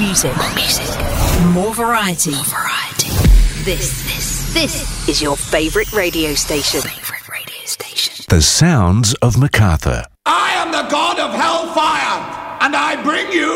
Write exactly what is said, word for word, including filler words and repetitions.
music. More music. More variety. More variety. This, this, this is your favourite radio station. Favourite radio station. The sounds of MacArthur. I am the god of hellfire, and I bring you